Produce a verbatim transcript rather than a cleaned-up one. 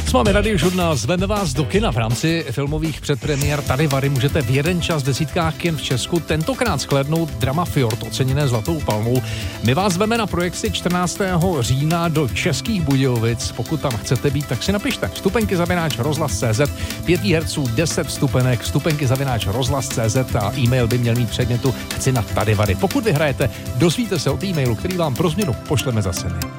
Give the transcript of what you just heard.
S vámi Radiožurnál, zveme vás do kina v rámci filmových předpremiér. Tady Vary můžete v jeden čas v desítkách kin v Česku tentokrát shlédnout drama Fjord, oceněné Zlatou palmou. My vás zveme na projekci čtrnáctého října do Českých Budějovic. Pokud tam chcete být, tak si napište vstupenky zavináč rozhlas tečka cé zet, pět hertzů, deset vstupenek, vstupenky zavináč rozhlas tečka cé zet a e-mail by měl mít předmětu chci na Tady Vary. Pokud vyhrajete, dozvíte se od e-mailu, který vám pro změnu pošleme zase my.